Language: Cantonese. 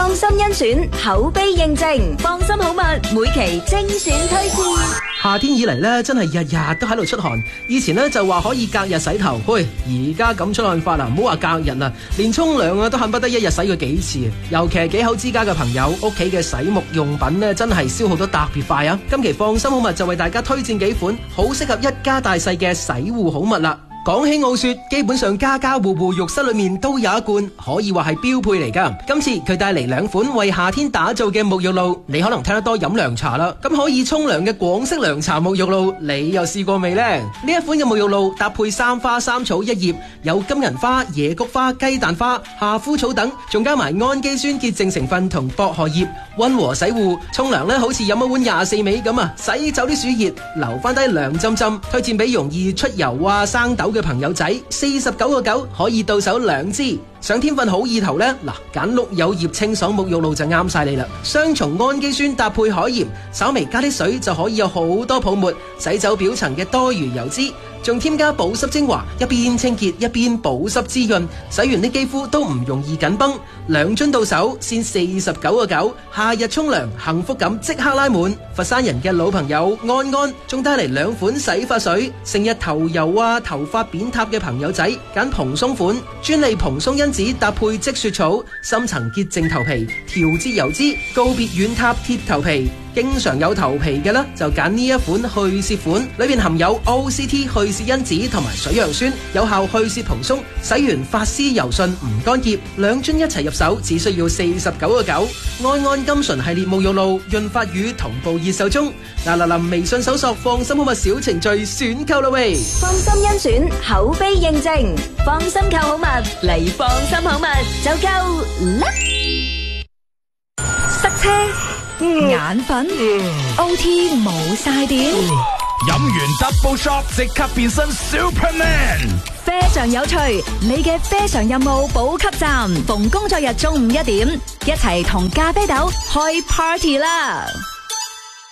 放心甄選，口碑認證，放心好物，每期精選推薦。 夏天以嚟咧，真係日日都喺度出汗。以前咧就話可以隔日洗頭，喂，而家咁出汗法啊，唔好話隔日啦，連沖涼啊都恨不得一日洗佢幾次。尤其係幾口之家嘅朋友，屋企嘅洗沐用品咧，真係消耗得特別快啊！今期放心好物就為大家推薦幾款好適合一家大細嘅洗護好物啦。講起傲雪，基本上家家戶戶浴室裏面都有一罐，可以話係標配嚟噶。今次佢帶嚟兩款為夏天打造嘅沐浴露，你可能聽得多飲涼茶啦，咁可以沖涼嘅廣式涼茶沐浴露，你又試過未呢？呢一款嘅沐浴露搭配三花三草一葉，有金銀花、野菊花、雞蛋花、夏枯草等，仲加埋氨基酸潔淨成分同薄荷葉，溫和洗護。沖涼呢好似飲一碗24味咁啊，洗走啲暑熱，留翻低涼浸浸。推薦俾容易出油啊、生痘嘅朋友仔，49.9可以到手2支。想添份好意頭呢，嗱，揀綠柚葉清爽沐浴露就啱晒你啦。雙重氨基酸搭配海鹽，稍微加啲水就可以有好多泡沫，洗走表層嘅多餘油脂。仲添加保濕精華，一邊清潔一邊保濕滋潤，洗完啲肌膚都唔容易緊繃。2樽到手先49.9，夏日沖涼幸福感即刻拉滿。佛山人嘅老朋友安安仲帶嚟2款洗髮水，成日頭油啊、頭髮扁塌嘅朋友仔揀蓬鬆款，專利蓬鬆因子搭配積雪草，深層潔淨頭皮，調節油脂，告別軟塌貼頭皮。經常有頭皮嘅啦，就揀呢一款去屑款，裏邊含有 OCT 去屑因子同埋水楊酸，有效去屑蓬鬆，洗完髮絲柔順唔乾澀。2樽一齊入手，只需要49.9。安安金純系列沐浴露潤髮乳同步熱售中。嗱，微信搜索放心好物小程序選購啦喂。 放心甄選，口碑認證，放心購好物嚟放心好物就夠啦。塞車。眼瞓 OT 冇晒電， 飲完 double shot 即刻變身 Superman。 非常有趣，你嘅非常任務補給站，逢工作日中午1點，一齊同咖啡豆開 party 啦！